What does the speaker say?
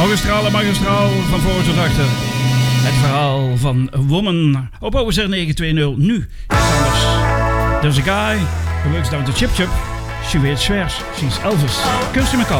Magistraal van voor tot achter. Het verhaal van Woman op OSR 920. Nu is anders. There's a guy who looks down to Chip Chip. She wears swears. She's Elvis. Kirsty McCall.